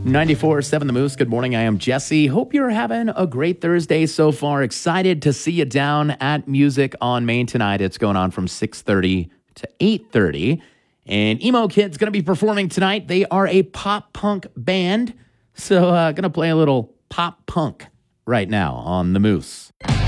94.7 The Moose. Good morning. I am Jesse. Hope you're having a great Thursday so far. Excited to see you down at Music on Main tonight. It's going on from 6:30 to 8:30. And Emo Kid's going to be performing tonight. They are a pop punk band. So going to play a little pop punk right now on The Moose.